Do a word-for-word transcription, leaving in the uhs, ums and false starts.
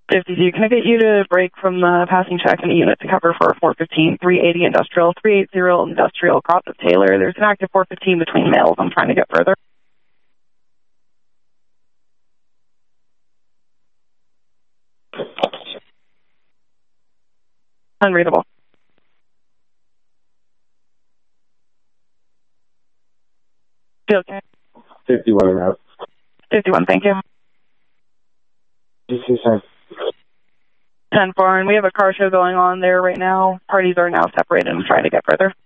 fifty-two, can I get you to break from the passing check and a unit to cover for four fifteen, three eighty Industrial, three eighty Industrial, across of Taylor. There's an active four fifteen between males. I'm trying to get further. Unreadable. Feel okay? fifty-one and out. fifty-one, thank you. ten four, and we have a car show going on there right now. Parties are now separated. I'm trying to get further.